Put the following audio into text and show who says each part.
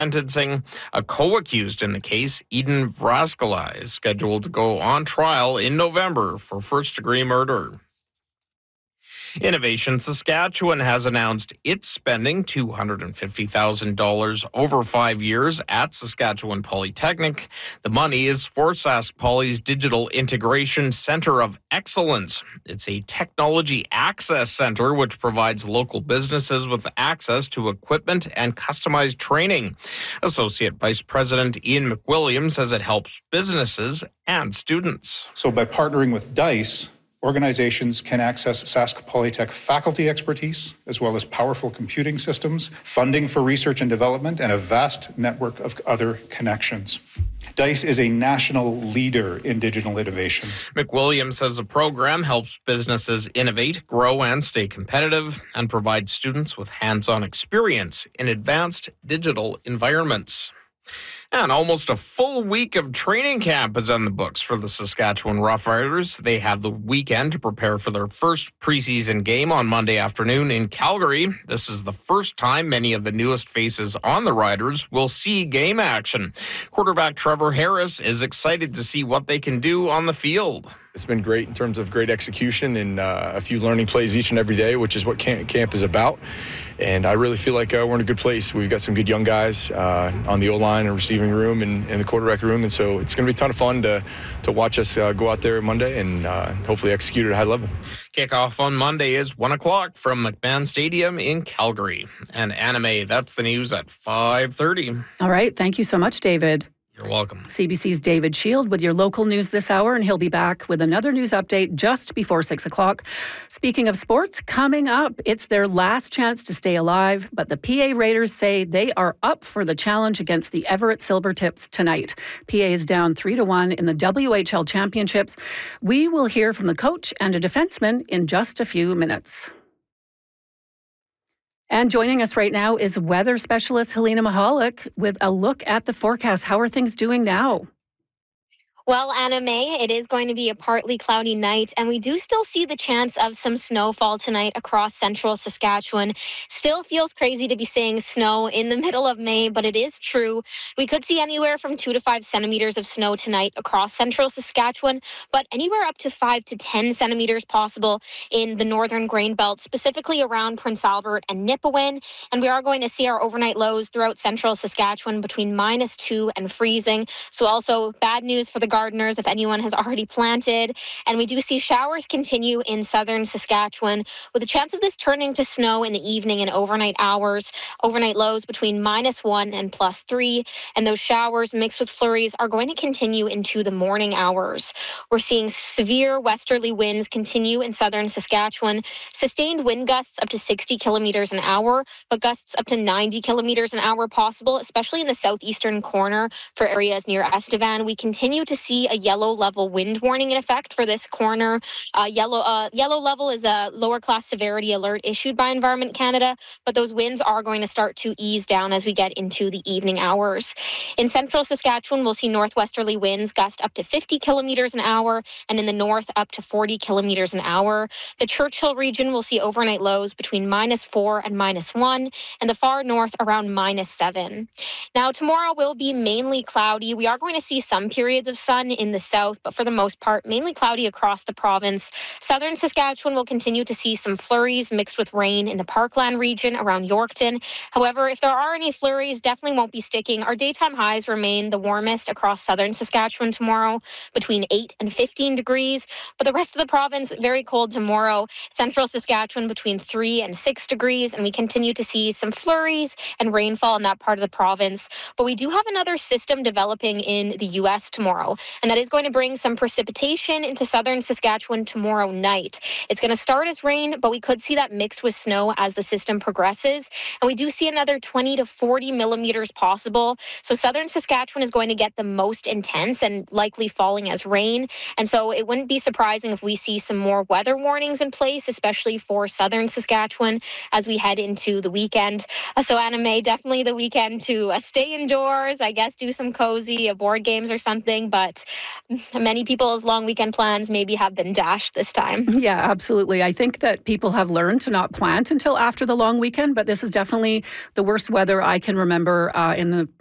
Speaker 1: sentencing. A co-accused in the case, Eden Vraskala, is scheduled to go on trial in November for first-degree murder. Innovation Saskatchewan has announced it's spending $250,000 over 5 years at Saskatchewan Polytechnic. The money is for Sask Poly's Digital Integration Centre of Excellence. It's a technology access centre which provides local businesses with access to equipment and customized training. Associate Vice President Ian McWilliams says it helps businesses and students.
Speaker 2: So by partnering with DICE, organizations can access Sask Polytech faculty expertise, as well as powerful computing systems, funding for research and development, and a vast network of other connections. DICE is a national leader in digital innovation.
Speaker 1: McWilliams says the program helps businesses innovate, grow, and stay competitive, and provide students with hands-on experience in advanced digital environments. And almost a full week of training camp is on the books for the Saskatchewan Roughriders. They have the weekend to prepare for their first preseason game on Monday afternoon in Calgary. This is the first time many of the newest faces on the Riders will see game action. Quarterback Trevor Harris is excited to see what they can do on the field.
Speaker 3: It's been great in terms of great execution and a few learning plays each and every day, which is what camp is about. And I really feel like we're in a good place. We've got some good young guys on the O-line and receiving room and the quarterback room. And so it's going to be a ton of fun to watch us go out there Monday and hopefully execute at a high level.
Speaker 1: Kickoff on Monday is 1 o'clock from McMahon Stadium in Calgary. And Anime, that's the news at 5:30.
Speaker 4: All right. Thank you so much, David.
Speaker 1: You're welcome.
Speaker 4: CBC's David Shield with your local news this hour, and he'll be back with another news update just before 6 o'clock. Speaking of sports, coming up, it's their last chance to stay alive, but the PA Raiders say they are up for the challenge against the Everett Silvertips tonight. PA is down 3-1 in the WHL Championships. We will hear from the coach and a defenseman in just a few minutes. And joining us right now is weather specialist Helena Mahalik with a look at the forecast. How are things doing now?
Speaker 5: Well, Anna May, it is going to be a partly cloudy night, and we do still see the chance of some snowfall tonight across central Saskatchewan. Still feels crazy to be saying snow in the middle of May, but it is true. We could see anywhere from 2 to 5 centimeters of snow tonight across central Saskatchewan, but anywhere up to 5 to 10 centimeters possible in the northern grain belt, specifically around Prince Albert and Nipawin. And we are going to see our overnight lows throughout central Saskatchewan between -2 and freezing. So also bad news for the gardeners if anyone has already planted. And we do see showers continue in southern Saskatchewan with a chance of this turning to snow in the evening and overnight hours. Overnight lows between -1 and +3. And those showers mixed with flurries are going to continue into the morning hours. We're seeing severe westerly winds continue in southern Saskatchewan. Sustained wind gusts up to 60 kilometers an hour, but gusts up to 90 kilometers an hour possible, especially in the southeastern corner for areas near Estevan. We continue to see a yellow level wind warning in effect for this corner. Yellow level is a lower class severity alert issued by Environment Canada, but those winds are going to start to ease down as we get into the evening hours. In central Saskatchewan, we'll see northwesterly winds gust up to 50 kilometers an hour, and in the north up to 40 kilometers an hour. The Churchill region will see overnight lows between -4 and -1, and the far north around -7. Now, tomorrow will be mainly cloudy. We are going to see some periods of sun in the south, but for the most part, mainly cloudy across the province. Southern Saskatchewan will continue to see some flurries mixed with rain in the Parkland region around Yorkton. However, if there are any flurries, definitely won't be sticking. Our daytime highs remain the warmest across southern Saskatchewan tomorrow, between 8 and 15 degrees. But the rest of the province, very cold tomorrow. Central Saskatchewan between 3 and 6 degrees, and we continue to see some flurries and rainfall in that part of the province. But we do have another system developing in the U.S. tomorrow, and that is going to bring some precipitation into southern Saskatchewan tomorrow night. It's going to start as rain, but we could see that mixed with snow as the system progresses. And we do see another 20 to 40 millimeters possible. So southern Saskatchewan is going to get the most intense and likely falling as rain. And so it wouldn't be surprising if we see some more weather warnings in place, especially for southern Saskatchewan as we head into the weekend. So Anna May, definitely the weekend to stay indoors, I guess do some cozy board games or something. But many people's long weekend plans maybe have been dashed this time.
Speaker 4: Yeah, absolutely. I think that people have learned to not plant until after the long weekend, but this is definitely the worst weather I can remember in the